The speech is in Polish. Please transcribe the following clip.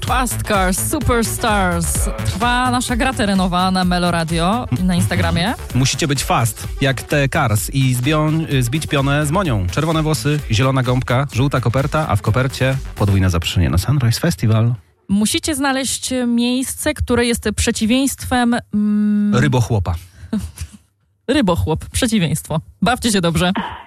Fast Cars, Superstars. Trwa nasza gra terenowa na Melo Radio i na Instagramie. Musicie być fast, jak te Cars i zbić pionę z Monią. Czerwone włosy, zielona gąbka, żółta koperta, a w kopercie podwójne zaproszenie na Sunrise Festival. Musicie znaleźć miejsce, które jest przeciwieństwem... Rybochłopa. Rybochłop, przeciwieństwo. Bawcie się dobrze.